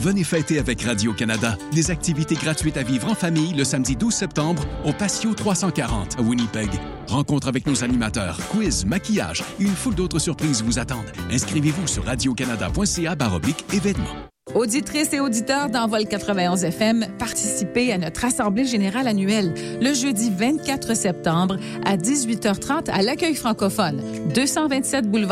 Venez fêter avec Radio-Canada. Des activités gratuites à vivre en famille le samedi 12 septembre au Patio 340 à Winnipeg. Rencontre avec nos animateurs, quiz, maquillage et une foule d'autres surprises vous attendent. Inscrivez-vous sur radiocanada.ca/événements. Auditrices et auditeurs d'Envol 91 FM, participez à notre Assemblée générale annuelle le jeudi 24 septembre à 18h30 à l'Accueil francophone, 227 boulevard